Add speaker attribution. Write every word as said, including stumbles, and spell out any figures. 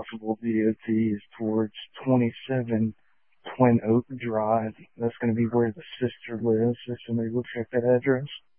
Speaker 1: possible D O T is towards twenty-seven Twin Oak Drive. That's going to be where the sister lives, if somebody will check that address.